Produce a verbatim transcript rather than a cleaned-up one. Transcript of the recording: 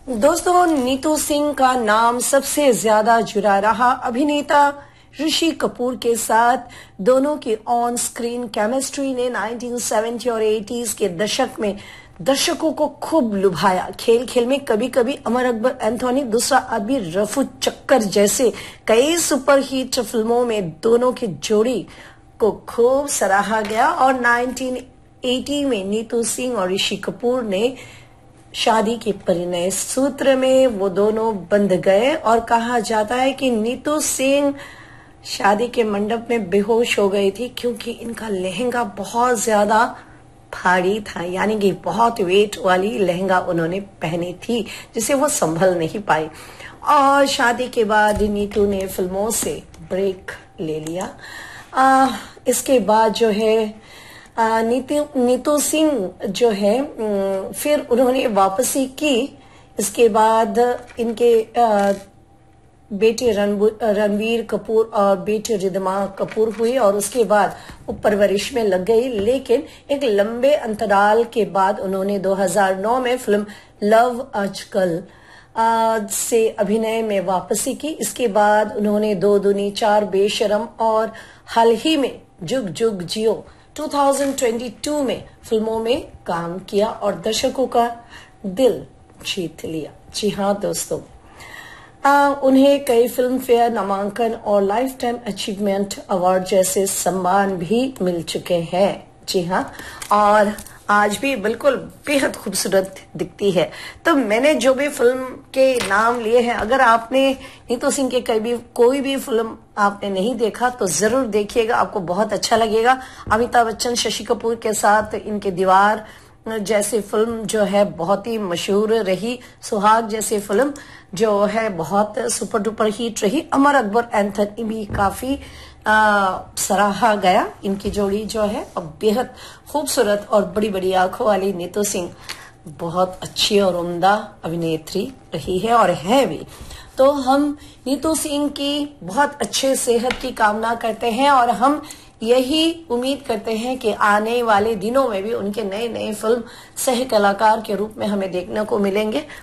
दोस्तों, नीतू सिंह का नाम सबसे ज्यादा जुड़ा रहा अभिनेता ऋषि कपूर के साथ। दोनों की ऑन स्क्रीन केमिस्ट्री ने उन्नीस सौ सत्तर और अस्सी के दशक में दर्शकों को खूब लुभाया। खेल खेल में कभी कभी अमर अकबर एंथोनी, दूसरा आदमी रफू चक्कर जैसे कई सुपरहिट फिल्मों में दोनों की जोड़ी को खूब सराहा गया और उन्नीस सौ अस्सी में नीतू सिंह और ऋषि कपूर ने शादी के परिणय सूत्र में वो दोनों बंध गए और कहा जाता है कि नीतू सिंह शादी के मंडप में बेहोश हो गई थी क्योंकि इनका लहंगा बहुत ज्यादा भारी था, यानी कि बहुत वेट वाली लहंगा उन्होंने पहनी थी जिसे वो संभल नहीं पाई। और शादी के बाद नीतू ने फिल्मों से ब्रेक ले लिया। आ, इसके बाद जो है नीतू नीतू सिंह जो है फिर उन्होंने वापसी की। इसके बाद इनके आ, बेटे रणवीर कपूर और बेटी रिदमा कपूर हुई और उसके बाद वो परवरिश में लग गई, लेकिन एक लंबे अंतराल के बाद उन्होंने दो हज़ार नौ में फिल्म लव आजकल से अभिनय में वापसी की। इसके बाद उन्होंने दो दुनी चार, बेशरम और हाल ही में जुग जुग जियो दो हज़ार बाईस में फिल्मों में काम किया और दर्शकों का दिल जीत लिया। जी हाँ दोस्तों, आ, उन्हें कई फिल्म फेयर नामांकन और लाइफ टाइम अचीवमेंट अवार्ड जैसे सम्मान भी मिल चुके हैं। जी हाँ, और आज भी बिल्कुल बेहद खूबसूरत दिखती है। तो मैंने जो भी फिल्म के नाम लिए हैं, अगर आपने नीतू सिंह के कभी कोई भी फिल्म आपने नहीं देखा तो जरूर देखिएगा, आपको बहुत अच्छा लगेगा। अमिताभ बच्चन, शशि कपूर के साथ इनके दीवार जैसी फिल्म जो है बहुत ही मशहूर रही। सुहाग जैसी फिल्म जो है बहुत सुपर डुपर हिट रही। अमर अकबर एंथनी भी काफी आ, सराहा गया। इनकी जोड़ी जो है अब बेहद खूबसूरत और बड़ी बड़ी आंखों वाली नीतू सिंह बहुत अच्छी और उम्दा अभिनेत्री रही है और है भी। तो हम नीतू सिंह की बहुत अच्छे सेहत की कामना करते हैं और हम यही उम्मीद करते हैं कि आने वाले दिनों में भी उनके नए नए फिल्म सह कलाकार के रूप में हमें देखने को मिलेंगे।